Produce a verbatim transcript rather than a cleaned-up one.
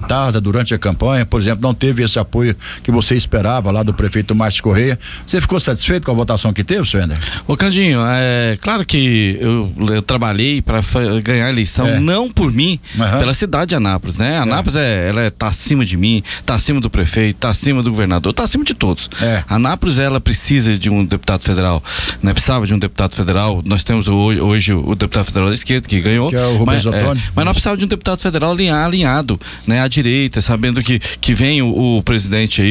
limitada durante a campanha, por exemplo, não teve esse apoio que você esperava lá do prefeito Márcio Correia. Você ficou satisfeito com a votação que teve, Sender? Ô Candinho, é claro que eu, eu trabalhei para ganhar a eleição, é. não por mim, uhum. pela cidade de Anápolis, né? Anápolis é. É, ela é, tá acima de mim, tá acima do prefeito, tá acima do governador, tá acima de todos. É. Anápolis, ela precisa de um deputado federal, né? Precisava de um deputado federal. Nós temos hoje, hoje o deputado federal da esquerda que ganhou, que é o Rubens mas, Ottoni. É, mas nós precisávamos de um deputado federal alinhado, né? À direita, sabendo que, que vem o, o presidente aí,